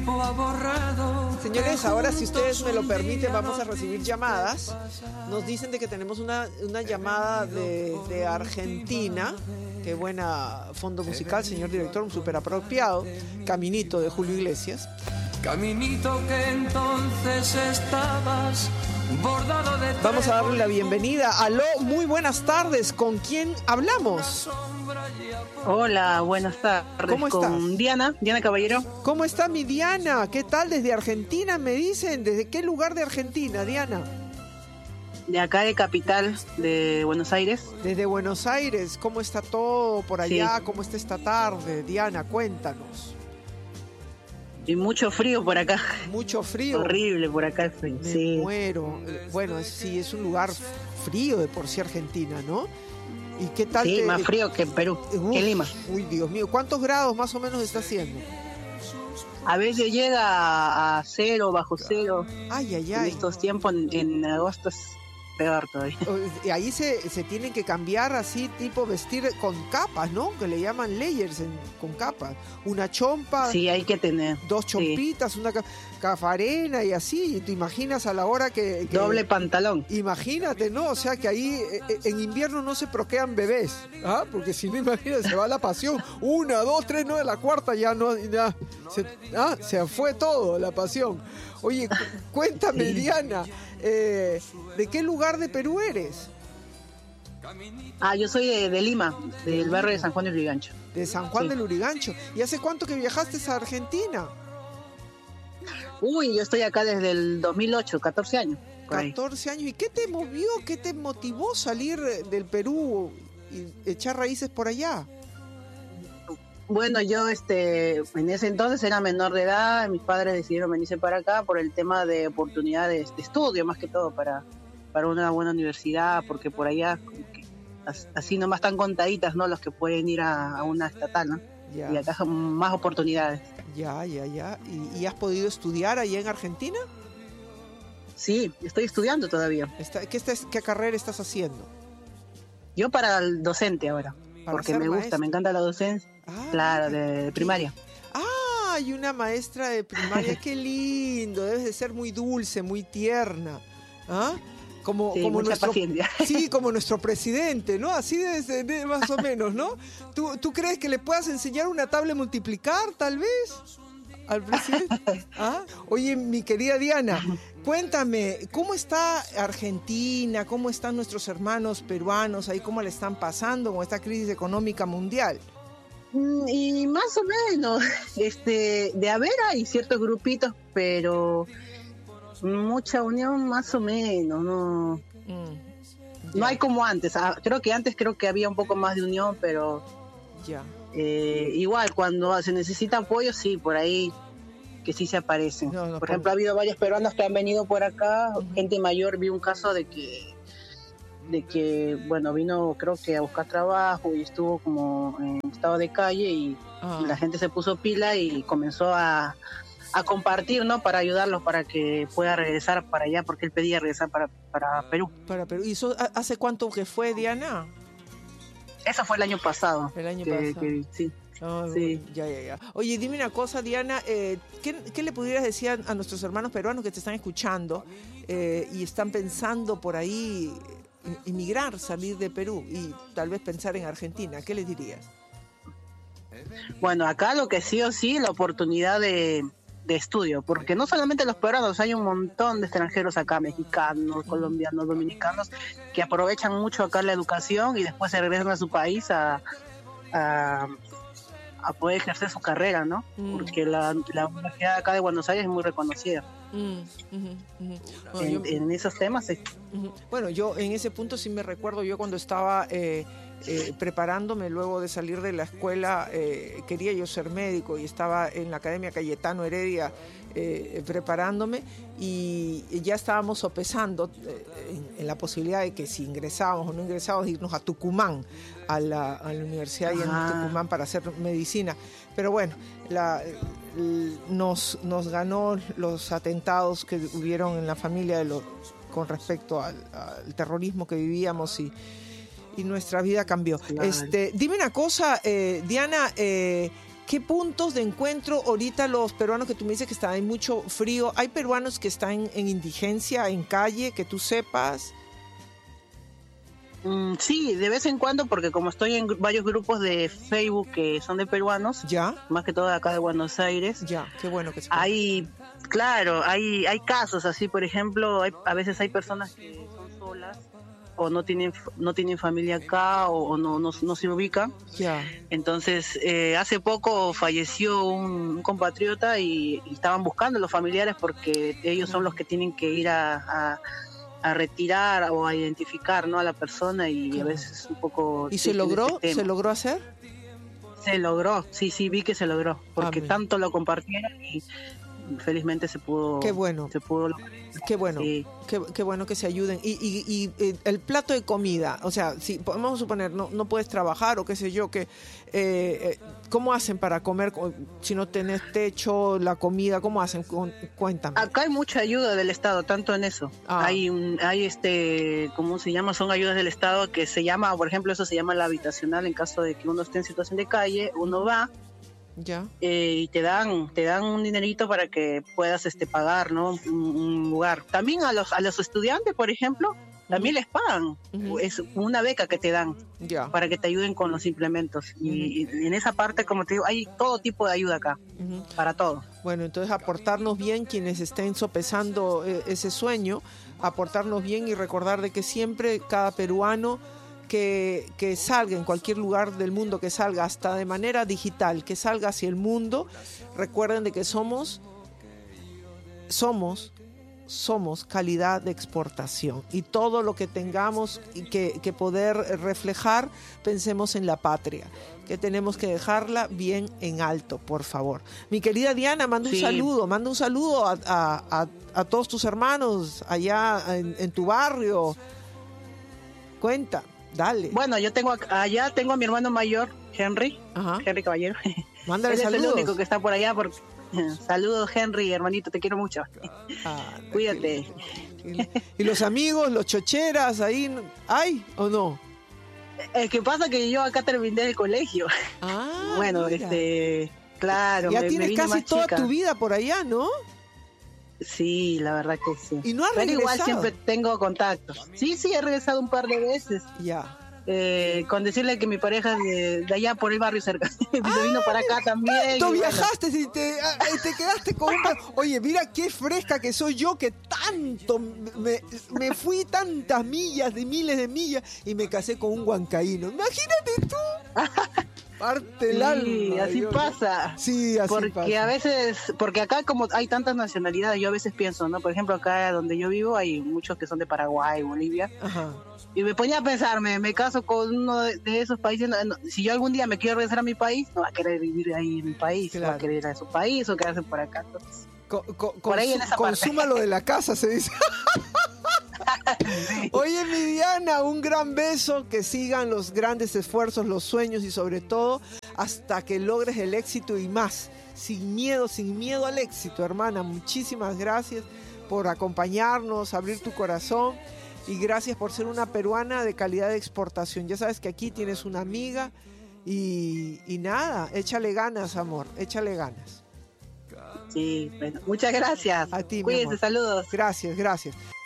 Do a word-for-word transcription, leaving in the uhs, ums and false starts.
tiempo ha borrado. Señores, ahora si ustedes me lo permiten vamos a recibir llamadas. Nos dicen de que tenemos una, una llamada de, de Argentina. Qué buena fondo musical, señor director, un súper apropiado. Caminito de Julio Iglesias. Caminito que entonces estabas bordado de... Vamos a darle la bienvenida. Aló, muy buenas tardes. ¿Con quién hablamos? Hola, buenas tardes. ¿Cómo estás? Con Diana, Diana Caballero. ¿Cómo está mi Diana? ¿Qué tal desde Argentina? Me dicen, ¿desde qué lugar de Argentina, Diana? De acá de Capital, de Buenos Aires. Desde Buenos Aires. ¿Cómo está todo por allá? Sí. ¿Cómo está esta tarde? Diana, cuéntanos. Y mucho frío por acá. Mucho frío. Horrible por acá el frío. Me Sí. muero. Bueno, sí, es un lugar frío de por sí Argentina, ¿no? ¿Y qué tal? Sí, te... más frío que en Perú, Uf, que en Lima. Uy, Dios mío. ¿Cuántos grados más o menos está haciendo? A veces llega a, a cero, bajo cero. Ay, ay, En ay. estos tiempos, en, en agosto es peor todavía. Y ahí se, se tienen que cambiar así, tipo vestir con capas, ¿no? Que le llaman layers en- con capas. Una chompa, Sí, hay que tener. dos sí. chompitas, una ca- cafarena y así. Y te imaginas a la hora que... que- Doble pantalón. Imagínate, ¿no? O sea que ahí eh, en invierno no se procrean bebés, ¿ah? Porque si no, imagínate, se va la pasión. Una, dos, tres, no, de la cuarta ya no, ya, se, ¿ah? Se fue todo, la pasión. Oye, cu- cuéntame, Sí. Diana, eh, ¿de qué lugar de Perú eres? Ah, yo soy de, de Lima, del barrio de San Juan de Lurigancho. De San Juan Sí. del Lurigancho. ¿Y hace cuánto que viajaste a Argentina? Uy, yo estoy acá desde el dos mil ocho, catorce años. Por ahí. catorce años. ¿Y qué te movió, qué te motivó salir del Perú y echar raíces por allá? Bueno, yo este en ese entonces era menor de edad, mis padres decidieron venirse para acá por el tema de oportunidades de estudio, más que todo para, para una buena universidad, porque por allá como que as- así nomás están contaditas, ¿no? Los que pueden ir a, a una estatal, ¿no? Ya, Y acá son más oportunidades. ya, ya, ya. ¿Y, y has podido estudiar allá en Argentina? Sí, estoy estudiando todavía. Está- ¿Qué, estás- qué carrera estás haciendo? Yo para el docente ahora, Para porque ser me gusta, maestra. me encanta la docencia, Ah, claro, mira, de, de qué- primaria. Ah, hay una maestra de primaria, qué lindo, debes de ser muy dulce, muy tierna. ¿Ah? Como, Sí, como mucha nuestro, paciencia. sí, como nuestro presidente, ¿no? Así debe ser, de- más o menos, ¿no? ¿Tú, ¿Tú crees que le puedas enseñar una tabla de multiplicar, tal vez, al presidente? ¿Ah? Oye, mi querida Diana, cuéntame, ¿cómo está Argentina? ¿Cómo están nuestros hermanos peruanos ahí? ¿Cómo le están pasando con esta crisis económica mundial? Mm, Y más o menos, este, de haber hay ciertos grupitos, pero mucha unión más o menos, no, Mm, no hay como antes. Ah, creo que antes creo que había un poco más de unión, pero ya. eh, igual cuando se necesita apoyo, sí, por ahí que sí se aparecen. No, no, por por- ejemplo, ha habido varios peruanos que han venido por acá, Ujú. gente mayor, vi un caso de que de que, bueno, vino creo que a buscar trabajo y estuvo como en estado de calle y Ah, la gente se puso pila y comenzó a, a compartir, ¿no? Para ayudarlos para que pueda regresar para allá, porque él pedía regresar para, para Perú. para Perú. ¿Y eso ha- hace cuánto que fue, Diana? Eso fue el año pasado. El año que- pasado. que- sí. Ah, Sí. Ya, ya, ya. Oye, dime una cosa, Diana, eh, ¿qué, qué le pudieras decir a, a nuestros hermanos peruanos que te están escuchando eh, y están pensando por ahí eh, emigrar, salir de Perú y tal vez pensar en Argentina? ¿Qué les dirías? Bueno, acá lo que sí o sí, la oportunidad de, de estudio, porque no solamente los peruanos, hay un montón de extranjeros acá, mexicanos, colombianos, dominicanos, que aprovechan mucho acá la educación y después se regresan a su país a, a, a poder ejercer su carrera, ¿no? Mm. Porque la, la universidad acá de Buenos Aires es muy reconocida. Mm, ujú, ujú. Bueno, En, yo- en esos temas sí. Ujú. Bueno, yo en ese punto sí me recuerdo, yo cuando estaba eh, eh, preparándome luego de salir de la escuela, eh, quería yo ser médico y estaba en la Academia Cayetano Heredia eh, preparándome y ya estábamos sopesando eh, en, en la posibilidad de que si ingresábamos o no ingresábamos, irnos a Tucumán, a la, a la universidad y en Ah. Tucumán para hacer medicina. Pero bueno, la, l- nos, nos ganó los atentados que hubieron en la familia de los, con respecto al, al terrorismo que vivíamos y, y nuestra vida cambió. Claro. Este, dime una cosa, eh, Diana, eh, ¿qué puntos de encuentro ahorita los peruanos que tú me dices que están, hay mucho frío? ¿Hay peruanos que están en indigencia, en calle, que tú sepas? Mm, sí, de vez en cuando, porque como estoy en gru- varios grupos de Facebook que son de peruanos, Ya, más que todo acá de Buenos Aires, ya, qué bueno que se hay, claro, hay, hay casos así, por ejemplo, hay, a veces hay personas que son solas o no tienen no tienen familia acá o, o no, no no se ubican. Ya, Entonces, eh, hace poco falleció un, un compatriota y, y estaban buscando a los familiares porque ellos son los que tienen que ir a, a, a retirar o a identificar, ¿no?, a la persona, y Claro. a veces es un poco... ¿y se triste logró? ese tema. ¿Se logró hacer? Se logró, sí, sí, vi que se logró, porque Amén. tanto lo compartieron y felizmente se pudo... Qué bueno. Se pudo lograr. Qué bueno, Sí. qué, qué bueno que se ayuden. Y, y, y eh, el plato de comida, o sea, si vamos a suponer, no, no puedes trabajar o qué sé yo, que eh, eh, ¿cómo hacen para comer co- si no tenés techo, la comida? ¿Cómo hacen? Cu- Cuéntame. Acá hay mucha ayuda del Estado, tanto en eso. Ah. Hay, un- hay este, ¿cómo se llama? Son ayudas del Estado que se llama, por ejemplo, eso se llama la habitacional. En caso de que uno esté en situación de calle, uno va Ya, eh, y te dan, te dan un dinerito para que puedas este pagar, ¿no?, un, un lugar. También a los, a los estudiantes, por ejemplo, también les pagan. Ujú. Es una beca que te dan ya. para que te ayuden con los implementos. Y, y en esa parte, como te digo, hay todo tipo de ayuda acá, Ujú. para todo. Bueno, entonces aportarnos bien quienes estén sopesando eh, ese sueño, aportarnos bien y recordar de que siempre cada peruano que, que salga en cualquier lugar del mundo, que salga hasta de manera digital, que salga hacia el mundo, recuerden de que somos, somos, somos calidad de exportación, y todo lo que tengamos y que, que poder reflejar, pensemos en la patria, que tenemos que dejarla bien en alto, por favor. Mi querida Diana, manda un Sí. saludo, manda un saludo a, a, a, a todos tus hermanos allá en, en tu barrio. Cuenta, dale. Bueno, yo tengo ac- allá tengo a mi hermano mayor, Henry, Ajá. Henry Caballero. Mándale Él es el saludos. único que está por allá. Por... Saludos, Henry, hermanito, te quiero mucho. Ah, Cuídate. y, y los amigos, los chocheras, ahí, ¿hay o no? El que pasa que yo acá terminé el colegio. Ah, bueno, mira. este, claro. Ya me- me tienes vine casi más toda chica. tu vida por allá, ¿no? Sí, la verdad que sí. Y no has Pero igual regresado. siempre tengo contactos. Sí, sí, he regresado un par de veces. Ya. Eh, con decirle que mi pareja es de, de allá por el barrio cerca se vino para acá también. Tú y bueno, viajaste y te, ah, y te quedaste con un... Oye, mira qué fresca que soy yo, que tanto me, me fui tantas millas, de miles de millas, y me casé con un huancaíno. Imagínate tú. Parte el sí, alma. así Dios. pasa. Sí, así Porque pasa. a veces, porque acá como hay tantas nacionalidades, yo a veces pienso, ¿no? Por ejemplo, acá donde yo vivo hay muchos que son de Paraguay, Bolivia, Ajá. y me ponía a pensar, me, me caso con uno de, de esos países, no, no, si yo algún día me quiero regresar a mi país, no va a querer vivir ahí en mi país, no va a Claro. querer ir a su país o quedarse por acá. Entonces, Co- co- Por ahí en consu- esa parte. consuma lo de la casa, se dice. Oye, mi Diana, un gran beso, que sigan los grandes esfuerzos, los sueños y sobre todo hasta que logres el éxito y más, sin miedo, sin miedo al éxito, hermana. Muchísimas gracias por acompañarnos, abrir tu corazón, y gracias por ser una peruana de calidad de exportación. Ya sabes que aquí tienes una amiga y, y nada, échale ganas, amor, échale ganas. sí, bueno, muchas gracias. A ti, mi Cuídense, amor. saludos. Gracias, gracias.